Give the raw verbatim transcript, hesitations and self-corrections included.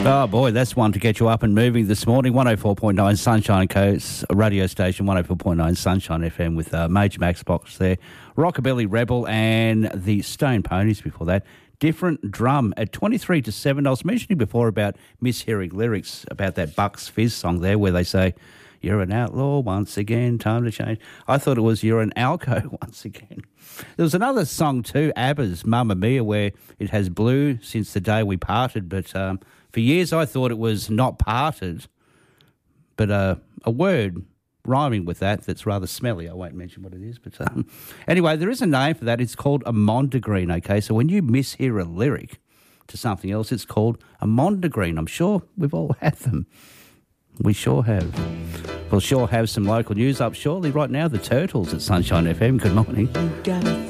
Oh, boy, that's one to get you up and moving this morning. one oh four point nine Sunshine Coast, a radio station, one oh four point nine Sunshine F M with uh, Major Max Box there. Rockabilly Rebel and the Stone Ponies before that. Different Drum at twenty-three to seven. I was mentioning before about mishearing lyrics about that Bucks Fizz song there where they say, "You're an outlaw once again, time to change." I thought it was "You're an alco once again." There was another song too, ABBA's Mamma Mia, where it has blue since the day we parted. But um, for years I thought it was not parted, but uh, a word rhyming with that that's rather smelly. I won't mention what it is. But um, anyway, there is a name for that. It's called a mondegreen, okay? So when you mishear a lyric to something else, it's called a mondegreen. I'm sure we've all had them. We sure have. We'll sure have some local news up shortly. Right now, the Turtles at Sunshine F M. Good morning. You got a